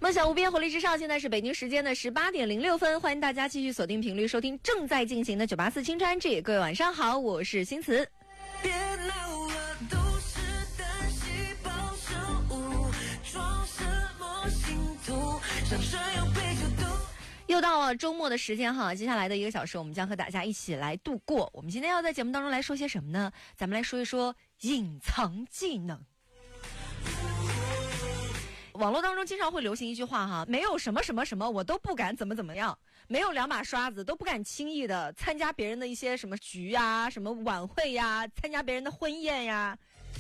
梦想无边，活力至上。现在是北京时间的18:06，欢迎大家继续锁定频率收听正在进行的984青春志。各位晚上好，我是新慈。别闹了，都是单细胞生物，装什么星图，上身有杯酒肚。又到了周末的时间哈，接下来的1个小时，我们将和大家一起来度过。我们今天要在节目当中来说些什么呢？咱们来说一说隐藏技能。网络当中经常会流行一句话哈，没有什么什么什么我都不敢怎么怎么样，没有2把刷子都不敢轻易的参加别人的一些什么局呀、什么晚会呀，参加别人的婚宴呀。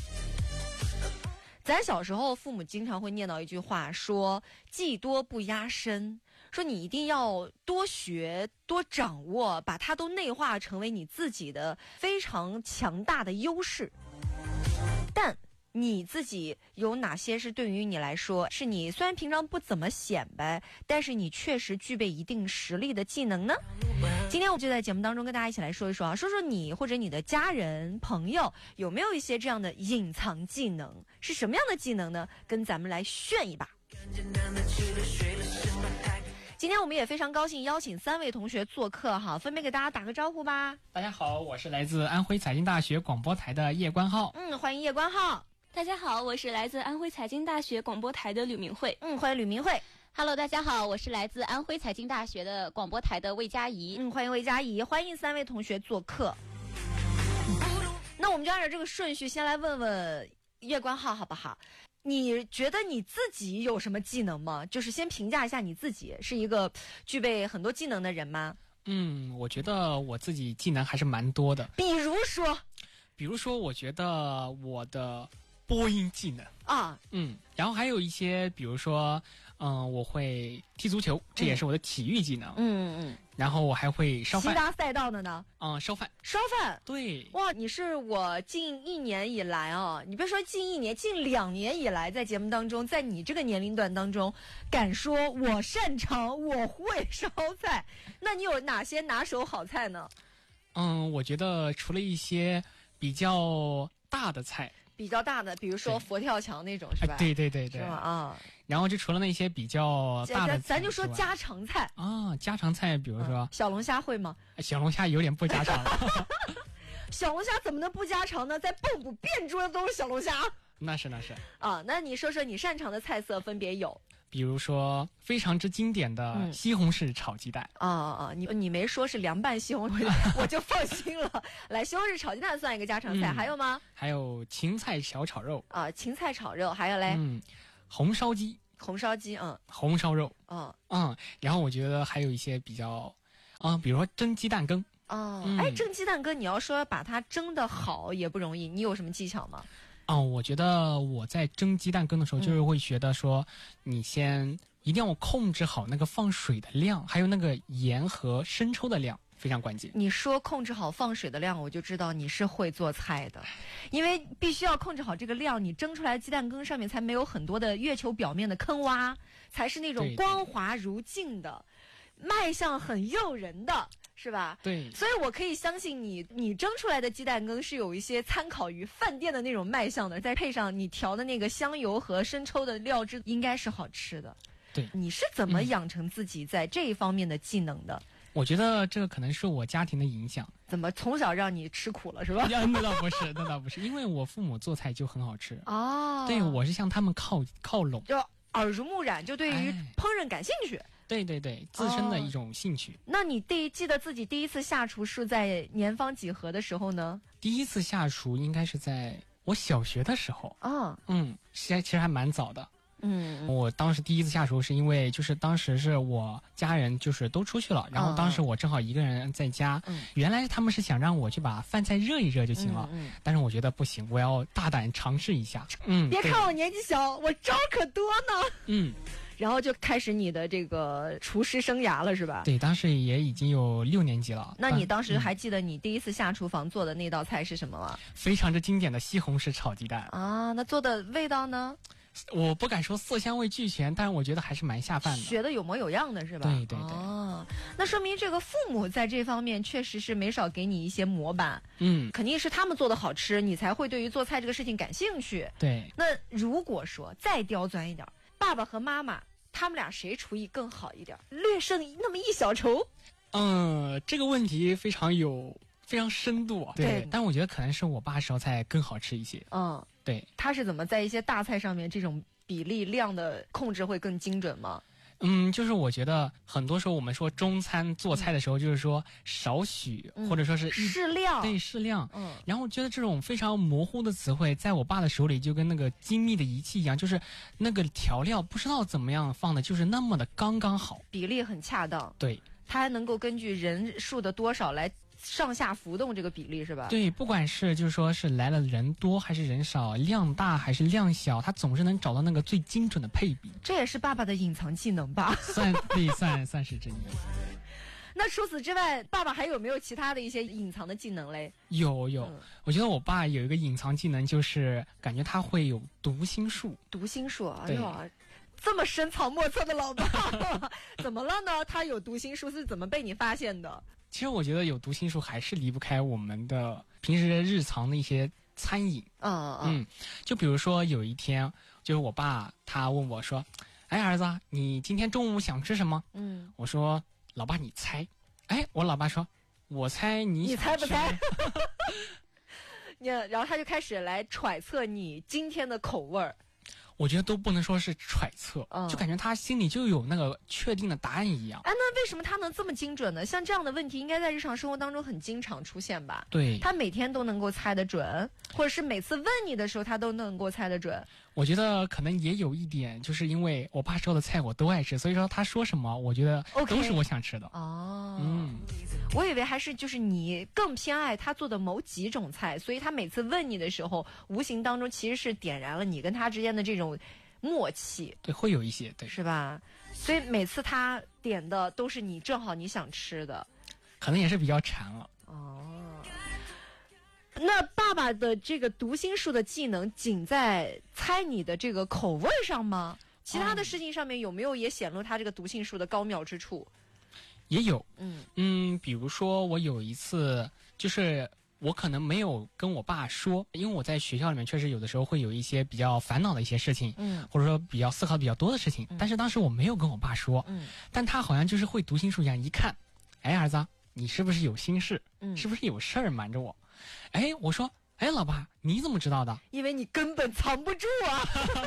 咱小时候父母经常会念叨一句话，说技多不压身，说你一定要多学多掌握，把它都内化成为你自己的非常强大的优势。但你自己有哪些是对于你来说是你虽然平常不怎么显摆，但是你确实具备一定实力的技能呢？今天我就在节目当中跟大家一起来说一说啊，说说你或者你的家人朋友有没有一些这样的隐藏技能，是什么样的技能呢？跟咱们来炫一把。今天我们也非常高兴邀请3位同学做客哈，分别给大家打个招呼吧。 大家好，我是来自安徽财经大学广播台的叶关浩。 欢迎叶关浩。 大家好，我是来自安徽财经大学广播台的吕明慧。 欢迎吕明慧。 Hello， 大家好，我是来自安徽财经大学的广播台的魏佳怡。 欢迎魏佳怡，欢迎3位同学做客。那我们就按照这个顺序，先来问问叶关浩好不好？你觉得你自己有什么技能吗？就是先评价一下你自己，是一个具备很多技能的人吗？ 我觉得我自己技能还是蛮多的。 比如说， 我觉得我的播音技能啊， 然后还有一些，比如说，我会踢足球，这也是我的体育技能。然后我还会烧饭。 其他赛道的呢？ 烧饭。对。 哇，你是我近1年以来啊，你别说近1年，近2年以来，在节目当中，在你这个年龄段当中，敢说我擅长，我会烧菜。那你有哪些拿手好菜呢？ 我觉得除了一些比较大的菜。 比较大的，比如说佛跳墙那种是吧？ 对， 是吧？啊， 然后就除了那些比较大的菜， 咱就说家常菜啊，家常菜，比如说小龙虾会吗？ 小龙虾有点不家常了。 小龙虾怎么能不家常呢？在蚌埠遍桌都是小龙虾。 那是啊，那你说说你擅长的菜色分别有？ 比如说非常之经典的西红柿炒鸡蛋。 你没说是凉拌西红柿，我就放心了。来，西红柿炒鸡蛋算一个家常菜，还有吗？ 还有芹菜小炒肉啊，芹菜炒肉，还有嘞， 红烧鸡， 红烧肉， 然后我觉得还有一些比较，比如说蒸鸡蛋羹。 蒸鸡蛋羹，你要说把它蒸得好也不容易，你有什么技巧吗？ 我觉得我在蒸鸡蛋羹的时候，就是会觉得说，你先一定要控制好那个放水的量，还有那个盐和生抽的量，非常关键。 你说控制好放水的量，我就知道你是会做菜的，因为必须要控制好这个量，你蒸出来的鸡蛋羹上面才没有很多的月球表面的坑洼，才是那种光滑如镜的，卖相很诱人的。是吧？ 对， 所以我可以相信你蒸出来的鸡蛋羹是有一些参考于饭店的那种卖相的，再配上你调的那个香油和生抽的料汁，应该是好吃的。 对， 你是怎么养成自己在这一方面的技能的？ 我觉得这个可能是我家庭的影响。 怎么从小让你吃苦了是吧？ 那倒不是，因为我父母做菜就很好吃。对，我是向他们靠拢， 就耳濡目染，就对于烹饪感兴趣。 对，自身的一种兴趣。 那你记得自己第一次下厨是在年方几何的时候呢？ 第一次下厨应该是在我小学的时候。其实还蛮早的。我当时第一次下厨是因为就是当时是我家人就是都出去了，然后当时我正好一个人在家。原来他们是想让我去把饭菜热一热就行了，但是我觉得不行，我要大胆尝试一下。 别看我年纪小，我招可多呢。然后就开始你的这个厨师生涯了，是吧？ 对，当时也已经有6年级了。 那你当时还记得你第一次下厨房做的那道菜是什么吗？ 非常之经典的西红柿炒鸡蛋啊！那做的味道呢？ 我不敢说色香味俱全，但是我觉得还是蛮下饭的， 学的有模有样的是吧？ 对。 那说明这个父母在这方面确实是没少给你一些模板。肯定是他们做的好吃，你才会对于做菜这个事情感兴趣。 对。 那如果说再刁钻一点，爸爸和妈妈他们俩谁厨艺更好一点，略胜那么一小筹？ 这个问题非常深度。对，但我觉得可能是我爸烧菜更好吃一些。对。 他是怎么在一些大菜上面这种比例量的控制会更精准吗？ 就是我觉得很多时候我们说中餐做菜的时候，就是说少许，或者说是适量。 对，适量。然后我觉得这种非常模糊的词汇，在我爸的手里就跟那个精密的仪器一样，就是那个调料不知道怎么样放的，就是那么的刚刚好， 比例很恰当。 对， 他还能够根据人数的多少来上下浮动这个比例，是吧？ 对，不管是就是说是来了人多还是人少，量大还是量小，他总是能找到那个最精准的配比。 这也是爸爸的隐藏技能吧？ 算是这一。 那除此之外，爸爸还有没有其他的一些隐藏的技能嘞？ 有，我觉得我爸有一个隐藏技能，就是感觉他会有读心术。 读心术，哎呦，这么深藏莫测的老爸，怎么了呢？他有读心术是怎么被你发现的？ 其实我觉得有读心术还是离不开我们的平时日常的一些餐饮。就比如说有一天，就是我爸他问我说：“哎，儿子，你今天中午想吃什么？”我说：“老爸，你猜。”哎，我老爸说：“我猜你猜不猜？”然后他就开始来揣测你今天的口味儿。 我觉得都不能说是揣测，就感觉他心里就有那个确定的答案一样。 哎，那为什么他能这么精准呢？像这样的问题，应该在日常生活当中很经常出现吧？ 对， 他每天都能够猜得准，或者是每次问你的时候，他都能够猜得准。 我觉得可能也有一点，就是因为我爸烧的菜我都爱吃，所以说他说什么，我觉得都是我想吃的。 我以为还是就是你更偏爱他做的某几种菜，所以他每次问你的时候，无形当中其实是点燃了你跟他之间的这种默契。 对，会有一些，对， 是吧？所以每次他点的都是你正好你想吃的， 可能也是比较馋了。 那爸爸的这个读心术的技能仅在猜你的这个口味上吗？其他的事情上面有没有也显露他这个读心术的高妙之处？ 也有。比如说我有一次，就是我可能没有跟我爸说，因为我在学校里面确实有的时候会有一些比较烦恼的一些事情，或者说比较思考比较多的事情，但是当时我没有跟我爸说，但他好像就是会读心术一样，一看，哎，儿子，你是不是有心事？是不是有事儿瞒着我？哎，我说，哎，老爸，你怎么知道的？ 因为你根本藏不住啊，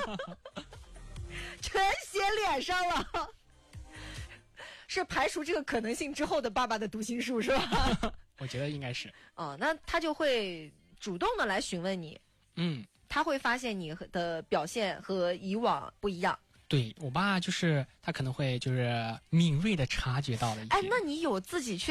全写脸上了。是排除这个可能性之后的爸爸的读心术是吧？ 我觉得应该是。 那他就会主动的来询问你。他会发现你的表现和以往不一样。 对，我爸就是他可能会就是敏锐的察觉到了一些。 哎，那你有自己去